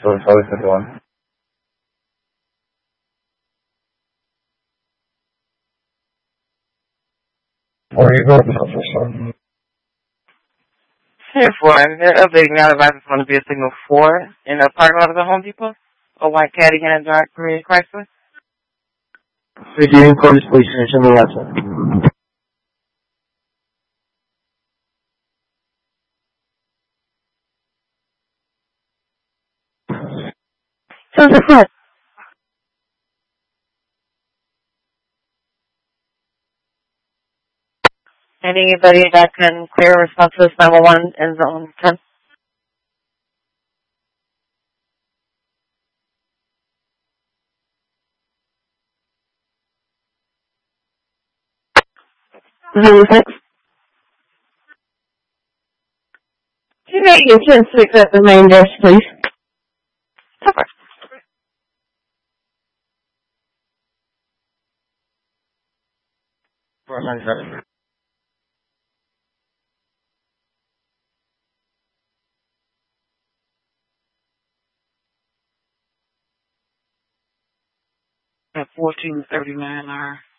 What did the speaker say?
how is it going? Where are you going for some? Here for they're updating now. Advice is going to be a signal 4 in the parking lot of the Home Depot. A white caddy and a dark gray Chrysler. Redeeming police station in the answer. So the what? Anybody that can clear a response to this 911 in zone 10? Zone 6. You got your 10-6 at the main desk, please. Super. At 1439 hour.